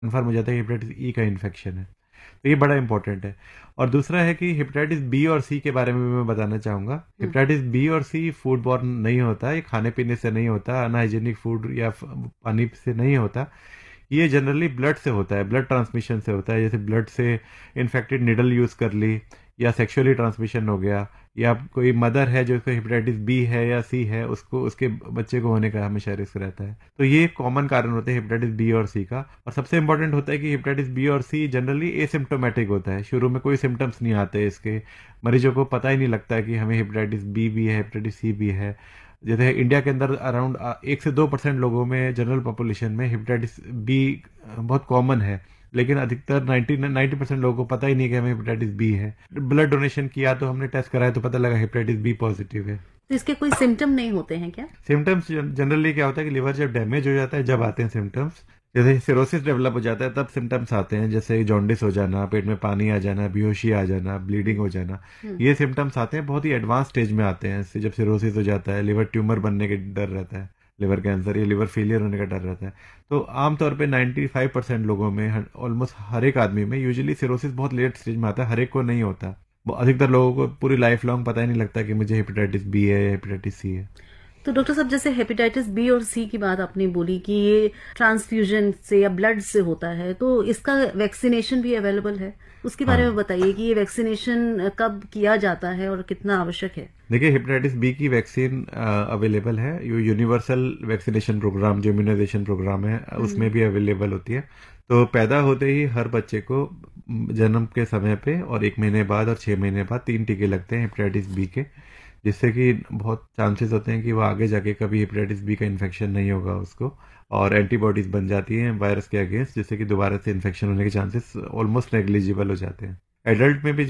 Confirm हो जाता है कि हेपेटाइटिस ई का इन्फेक्शन है। तो ये बड़ा इंपॉर्टेंट है। और दूसरा है कि हेपेटाइटिस बी और सी के बारे में भी मैं बताना चाहूँगा। हेपेटाइटिस बी और सी फूड बॉर्न नहीं होता, ये खाने पीने से नहीं होता, अनहाइजीनिक फूड या पानी से नहीं होता। ये जनरली ब्लड से होता है, ब्लड ट्रांसमिशन से होता है। जैसे ब्लड से इन्फेक्टेड निडल यूज़ कर ली, या सेक्सुअली ट्रांसमिशन हो गया, या कोई मदर है जो उसको हेपेटाइटिस बी है या सी है, उसको उसके बच्चे को होने का हमेशा रिस्क रहता है। तो ये कॉमन कारण होते हैं हेपेटाइटिस बी और सी का। और सबसे इंपॉर्टेंट होता है कि हेपेटाइटिस बी और सी जनरली एसिम्प्टोमेटिक होता है, शुरू में कोई सिम्टम्स नहीं आते इसके, मरीजों को पता ही नहीं लगता कि हमें हेपेटाइटिस बी भी है, हेपेटाइटिस सी भी है। जैसे इंडिया के अंदर अराउंड 1 से 2% लोगों में, जनरल पॉपुलेशन में हेपेटाइटिस बी बहुत कॉमन है, लेकिन अधिकतर 90% लोगों को पता ही नहीं कि हमें हेपेटाइटिस बी है। ब्लड डोनेशन किया तो हमने टेस्ट कराया तो पता लगा हेपेटाइटिस बी पॉजिटिव है। तो इसके कोई सिम्टम नहीं होते हैं क्या? सिम्टम्स जनरली क्या होता है कि लिवर जब डैमेज हो जाता है जब आते हैं सिम्टम्स। जैसे सिरोसिस डेवलप हो जाता है तब सिम्टम्स आते हैं, जैसे जॉन्डिस हो जाना, पेट में पानी आ जाना, बेहोशी आ जाना, ब्लीडिंग हो जाना। ये सिम्टम्स आते हैं, बहुत ही एडवांस स्टेज में आते हैं। इससे जब सिरोसिस हो जाता है, लिवर ट्यूमर बनने के डर रहता है, लिवर कैंसर या लिवर फेलियर होने का डर रहता है। तो आमतौर पे 95% लोगों में, ऑलमोस्ट हर एक आदमी में, यूजुअली सिरोसिस बहुत लेट स्टेज में आता है, हर एक को नहीं होता। अधिकतर लोगों को पूरी लाइफ लॉन्ग पता ही नहीं लगता कि मुझे हेपेटाइटिस बी है या हेपेटाइटिस सी है। तो डॉक्टर साहब, जैसे हेपेटाइटिस बी और सी की बात आपने बोली कि ये ट्रांसफ्यूजन से या ब्लड से होता है, तो इसका वैक्सीनेशन भी अवेलेबल है, उसके बारे में हाँ, बताइए कि ये वैक्सीनेशन कब किया जाता है और कितना आवश्यक है? देखिए हेपेटाइटिस बी की वैक्सीन अवेलेबल है। ये यूनिवर्सल वैक्सीनेशन प्रोग्राम जो इम्यूनाइजेशन प्रोग्राम है उसमें भी अवेलेबल होती है। तो पैदा होते ही हर बच्चे को जन्म के समय पे और 1 महीने बाद और 6 महीने बाद 3 टीके लगते हैं हेपेटाइटिस बी के, जिससे कि बहुत चांसेस होते हैं कि वो आगे जाके कभी हेपेटाइटिस बी का इन्फेक्शन नहीं होगा उसको, और एंटीबॉडीज बन जाती हैं वायरस के अगेंस्ट, जिससे कि दोबारा से इन्फेक्शन होने के चांसेस ऑलमोस्ट नेग्लिजिबल हो जाते हैं। एडल्ट में भी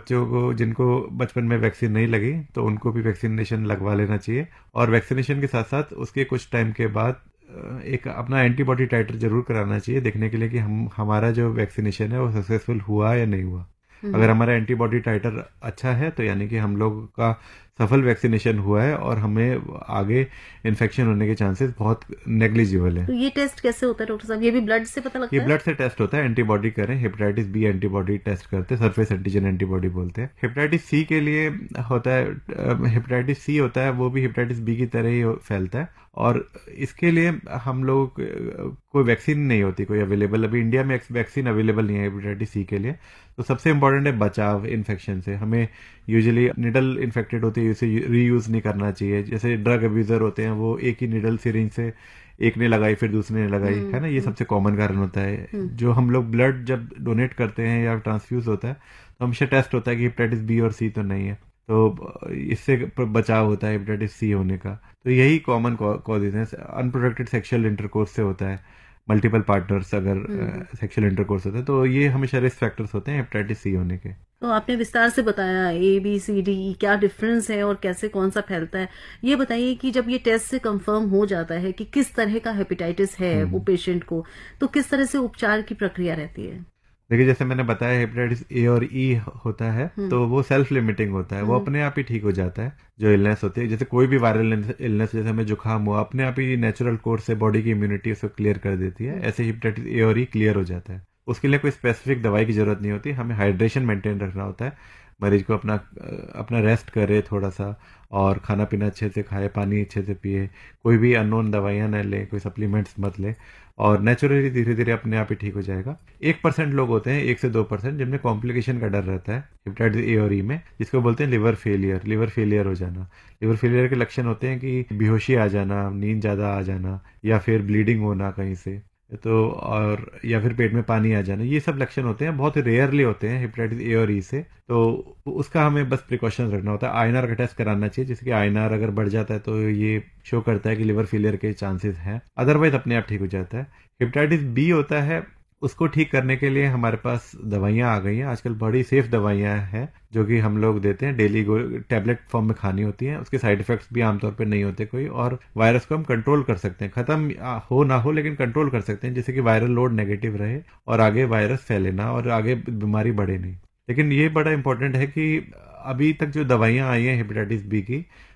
जिनको बचपन में वैक्सीन नहीं लगी तो उनको भी वैक्सीनेशन लगवा लेना चाहिए। और वैक्सीनेशन के साथ साथ उसके कुछ टाइम के बाद एक अपना एंटीबॉडी टाइटर जरूर कराना चाहिए, देखने के लिए कि हमारा जो वैक्सीनेशन है वो सक्सेसफुल हुआ या नहीं हुआ। अगर हमारा एंटीबॉडी टाइटर अच्छा है तो यानी कि हम लोग का सफल वैक्सीनेशन हुआ है और हमें आगे इन्फेक्शन होने के चांसेस बहुत नेग्लिजिबल है। तो ये टेस्ट कैसे होता है डॉक्टर साहब? ये भी ब्लड से पता ये लगता है? ब्लड से टेस्ट होता है, एंटीबॉडी करें, हेपेटाइटिस बी एंटीबॉडी टेस्ट करते हैं, सरफेस एंटीजन एंटीबॉडी बोलते हैं। हेपेटाइटिस सी के लिए होता है, हेपेटाइटिस सी होता है, वो भी हेपेटाइटिस बी की तरह ही फैलता है। और इसके लिए हम लोग कोई वैक्सीन नहीं होती कोई अवेलेबल, अभी इंडिया में वैक्सीन अवेलेबल नहीं है हेपेटाइटिस सी के लिए। तो सबसे इंपॉर्टेंट है बचाव इन्फेक्शन से। हमें यूजुअली निडल इन्फेक्टेड होती है, उसे रीयूज नहीं करना चाहिए। जैसे ड्रग अब्यूजर होते हैं, वो एक ही निडल सिरिंज से एक ने लगाई फिर दूसरे ने लगाई, है ना, ये सबसे कॉमन कारण होता है। जो हम लोग ब्लड जब डोनेट करते हैं या ट्रांसफ्यूज होता है तो हमेशा टेस्ट होता है कि हेपेटाइटिस बी और सी तो नहीं है, तो इससे बचाव होता है हेपेटाइटिस सी होने का। तो यही कॉमन कॉजेज हैं। अनप्रोटेक्टेड सेक्सुअल इंटरकोर्स से होता है, मल्टीपल पार्टनर्स अगर सेक्सुअल इंटरकोर्स होता है, तो ये हमेशा रिस्क फैक्टर्स होते हैं हेपेटाइटिस सी होने के। तो आपने विस्तार से बताया ए बी सी डी क्या डिफरेंस है और कैसे कौन सा फैलता है। ये बताइए कि जब ये टेस्ट से कंफर्म हो जाता है कि किस तरह का हेपेटाइटिस है वो हम्म पेशेंट को, तो किस तरह से उपचार की प्रक्रिया रहती है? देखिए, जैसे मैंने बताया हेपेटाइटिस ए और ई होता है तो वो सेल्फ लिमिटिंग होता है, वो अपने आप ही ठीक हो जाता है। जो इलनेस होती है, जैसे कोई भी वायरल इलनेस, जैसे हमें जुकाम हुआ, अपने आप ही नेचुरल कोर्स से बॉडी की इम्यूनिटी उसको क्लियर कर देती है, ऐसे हेपेटाइटिस ए और ई क्लियर हो जाता है। उसके लिए कोई स्पेसिफिक दवाई की जरूरत नहीं होती, हमें हाइड्रेशन मेंटेन रखना होता है। मरीज को अपना अपना रेस्ट करे थोड़ा सा, और खाना पीना अच्छे से खाए, पानी अच्छे से पिए, कोई भी अननोन दवाइयाँ न ले, कोई सप्लीमेंट्स मत ले, और नेचुरली धीरे धीरे अपने आप ही ठीक हो जाएगा। 1% लोग होते हैं, 1 से 2%, जिनमें कॉम्प्लिकेशन का डर रहता है हेपेटाइटिस ए और ई में, जिसको बोलते हैं लिवर फेलियर हो जाना। लिवर फेलियर के लक्षण होते हैं कि बेहोशी आ जाना, नींद ज्यादा आ जाना, या फिर ब्लीडिंग होना कहीं से, तो और या फिर पेट में पानी आ जाना। ये सब लक्षण होते हैं, बहुत रेयरली होते हैं हेपेटाइटिस ए और ई से। तो उसका हमें बस प्रिकॉशन रखना होता है। आईएनआर का टेस्ट कराना चाहिए, जैसे कि आईएनआर अगर बढ़ जाता है तो ये शो करता है कि लिवर फेलियर के चांसेस हैं, अदरवाइज अपने आप ठीक हो जाता है। हेपेटाइटिस बी होता है, उसको ठीक करने के लिए हमारे पास दवाइयाँ आ गई हैं आजकल, बड़ी सेफ दवाइयाँ हैं जो कि हम लोग देते हैं डेली, टैबलेट फॉर्म में खानी होती हैं। उसके साइड इफेक्ट्स भी आमतौर पर नहीं होते कोई, और वायरस को हम कंट्रोल कर सकते हैं, खत्म हो ना हो लेकिन कंट्रोल कर सकते हैं, जिससे कि वायरल लोड नेगेटिव रहे और आगे वायरस फैले ना और आगे बीमारी बढ़े नहीं। लेकिन ये बड़ा इंपॉर्टेंट है कि अभी तक जो दवाइयाँ आई हैं हेपेटाइटिस बी की,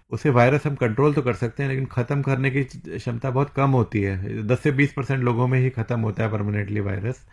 उसे वायरस हम कंट्रोल तो कर सकते हैं, लेकिन खत्म करने की क्षमता बहुत कम होती है। 10 से 20% लोगों में ही खत्म होता है परमानेंटली वायरस।